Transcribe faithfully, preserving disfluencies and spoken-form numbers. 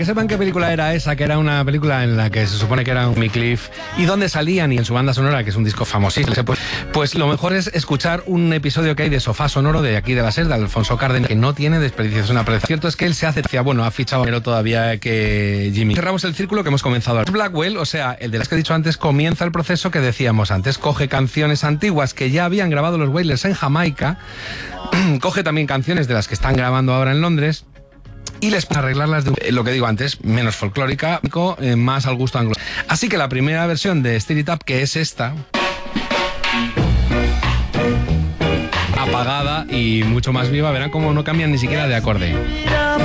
que sepan qué película era esa, que era una película en la que se supone que era un Cliff y dónde salían y en su banda sonora, que es un disco famosísimo, pues, pues lo mejor es escuchar un episodio que hay de Sofá Sonoro de aquí de la SER, de Alfonso Cárdenas, que no tiene desperdicio, es una preciosura. Cierto es que él se hace, bueno, ha fichado pero todavía que Jimmy. Cerramos el círculo que hemos comenzado. Blackwell, o sea, el de las que he dicho antes, comienza el proceso que decíamos antes. Coge canciones antiguas que ya habían grabado los Wailers en Jamaica, coge también canciones de las que están grabando ahora en Londres y les pone a arreglarlas de eh, lo que digo antes, menos folclórica, eh, más al gusto anglo. Así que la primera versión de Stir It Up, que es esta, apagada y mucho más viva, verán cómo no cambian ni siquiera de acorde.